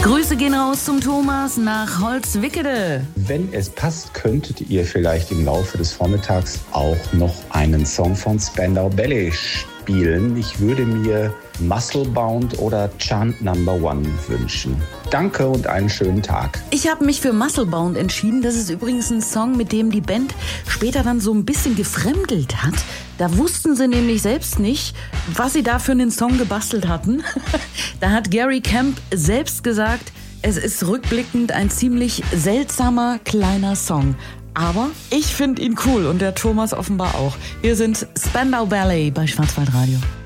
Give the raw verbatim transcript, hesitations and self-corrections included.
Grüße gehen raus zum Thomas nach Holzwickede. Wenn es passt, könntet ihr vielleicht im Laufe des Vormittags auch noch einen Song von Spandau Ballet spielen. Ich würde mir Musclebound oder Chant Number One wünschen. Danke und einen schönen Tag. Ich habe mich für Musclebound entschieden. Das ist übrigens ein Song, mit dem die Band später dann so ein bisschen gefremdelt hat. Da wussten sie nämlich selbst nicht, was sie da für einen Song gebastelt hatten. Da hat Gary Camp selbst gesagt, es ist rückblickend ein ziemlich seltsamer kleiner Song. Aber ich finde ihn cool und der Thomas offenbar auch. Hier sind Spandau Ballet bei Schwarzwaldradio.